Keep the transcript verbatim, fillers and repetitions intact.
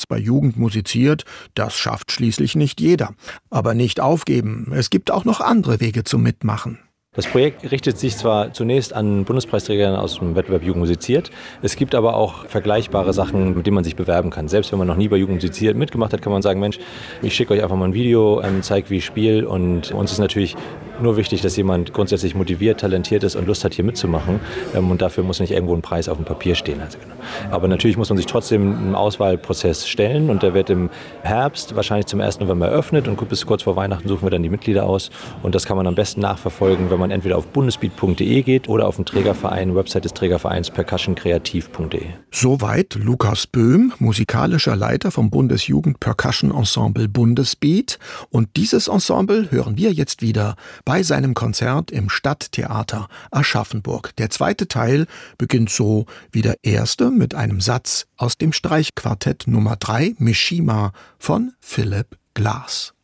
bei Jugend musiziert, das schafft schließlich nicht jeder. Aber nicht aufgeben, es gibt auch noch andere Wege zum Mitmachen. Das Projekt richtet sich zwar zunächst an Bundespreisträger aus dem Wettbewerb Jugend musiziert, es gibt aber auch vergleichbare Sachen, mit denen man sich bewerben kann. Selbst wenn man noch nie bei Jugend musiziert mitgemacht hat, kann man sagen, Mensch, ich schicke euch einfach mal ein Video, ähm, zeige, wie ich spiele, und uns ist natürlich nur wichtig, dass jemand grundsätzlich motiviert, talentiert ist und Lust hat, hier mitzumachen, ähm, und dafür muss nicht irgendwo ein Preis auf dem Papier stehen. Also, genau. Aber natürlich muss man sich trotzdem einem Auswahlprozess stellen, und der wird im Herbst wahrscheinlich zum ersten November eröffnet, und bis kurz vor Weihnachten suchen wir dann die Mitglieder aus, und das kann man am besten nachverfolgen, wenn man entweder auf bundesbeat punkt de geht oder auf dem Trägerverein, Website des Trägervereins percussion kreativ punkt de. Soweit Lukas Böhm, musikalischer Leiter vom Bundesjugend Percussion Ensemble Bundesbeat. Und dieses Ensemble hören wir jetzt wieder bei seinem Konzert im Stadttheater Aschaffenburg. Der zweite Teil beginnt so wie der erste mit einem Satz aus dem Streichquartett Nummer drei Mishima von Philipp Glass.